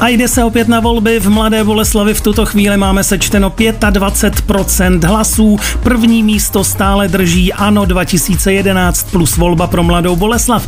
A jde se opět na volby. V Mladé Boleslavi v tuto chvíli máme sečteno 25% hlasů. První místo stále drží ANO 2011 plus volba pro Mladou Boleslav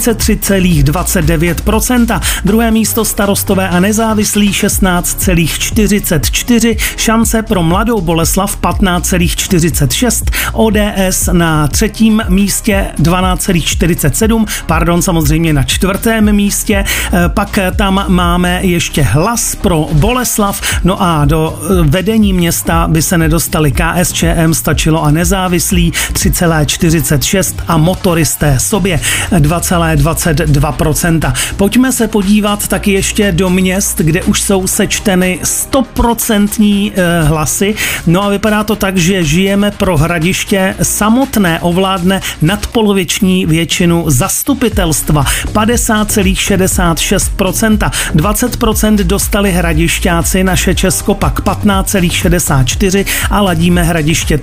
33,29%. Druhé místo Starostové a nezávislí 16,44%. Šance pro Mladou Boleslav 15,46%. ODS na třetím místě 12,47%. Samozřejmě na čtvrtém místě. Pak tam máme ještě Hlas pro Boleslav, no a do vedení města by se nedostali KSČM, stačilo a nezávislí 3,46% a motoristé sobě 2,22%. Pojďme se podívat taky ještě do měst, kde už jsou sečteny 100% hlasy. No a vypadá to tak, že Žijeme pro Hradiště samotné ovládne nadpoloviční většinu zastupitelstva 50,66%. 20% dostali hradišťáci, naše Česko pak 15,64% a ladíme Hradiště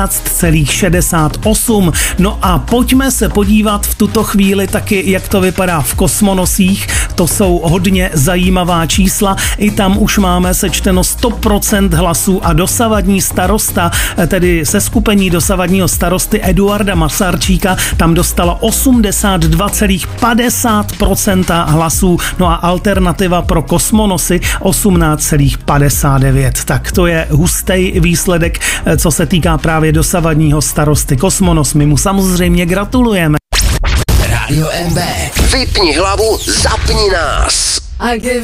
13,68%. No a pojďme se podívat v tuto chvíli taky, jak to vypadá v Kosmonosích. To jsou hodně zajímavá čísla. I tam už máme sečteno 100% hlasů a dosavadní starosta, tedy seskupení dosavadního starosty Eduarda Masarčíka, tam dostala 82,50% hlasů. No a alternativa pro Kosmonosy 18,59%. Tak to je hustý výsledek, co se týká právě dosavadního starosty Kosmonos. My mu samozřejmě gratulujeme. Rádio MB. Vypni hlavu, zapni nás.